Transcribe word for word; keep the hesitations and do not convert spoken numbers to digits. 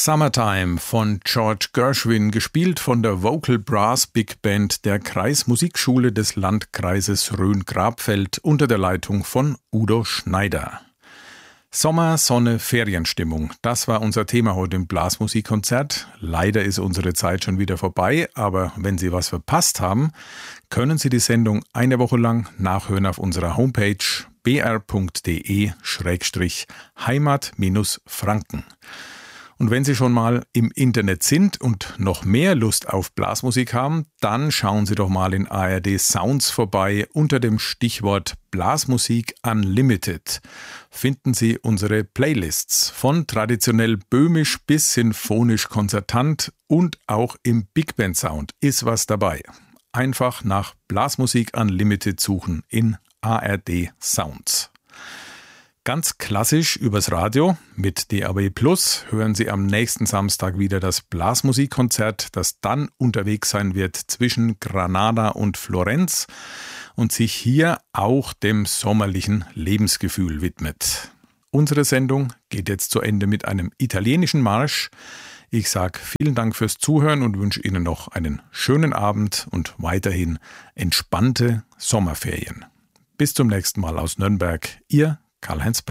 Summertime von George Gershwin, gespielt von der Vocal Brass Big Band der Kreismusikschule des Landkreises Rhön-Grabfeld unter der Leitung von Udo Schneider. Sommer, Sonne, Ferienstimmung, das war unser Thema heute im Blasmusikkonzert. Leider ist unsere Zeit schon wieder vorbei, aber wenn Sie was verpasst haben, können Sie die Sendung eine Woche lang nachhören auf unserer Homepage b r punkt d e schrägstrich heimat Franken. Und wenn Sie schon mal im Internet sind und noch mehr Lust auf Blasmusik haben, dann schauen Sie doch mal in A R D Sounds vorbei. Unter dem Stichwort Blasmusik Unlimited finden Sie unsere Playlists von traditionell böhmisch bis sinfonisch konzertant und auch im Big Band Sound ist was dabei. Einfach nach Blasmusik Unlimited suchen in A R D Sounds. Ganz klassisch übers Radio mit D A B Plus hören Sie am nächsten Samstag wieder das Blasmusikkonzert, das dann unterwegs sein wird zwischen Granada und Florenz und sich hier auch dem sommerlichen Lebensgefühl widmet. Unsere Sendung geht jetzt zu Ende mit einem italienischen Marsch. Ich sage vielen Dank fürs Zuhören und wünsche Ihnen noch einen schönen Abend und weiterhin entspannte Sommerferien. Bis zum nächsten Mal aus Nürnberg, Ihr Karl-Heinz